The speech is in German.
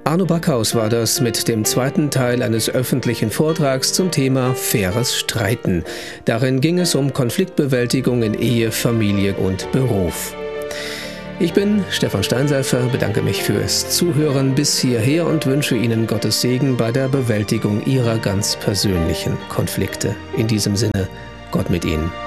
Arno Backhaus war das mit dem zweiten Teil eines öffentlichen Vortrags zum Thema faires Streiten. Darin ging es um Konfliktbewältigung in Ehe, Familie und Beruf. Ich bin Stefan Steinseifer, bedanke mich fürs Zuhören bis hierher und wünsche Ihnen Gottes Segen bei der Bewältigung Ihrer ganz persönlichen Konflikte. In diesem Sinne, Gott mit Ihnen.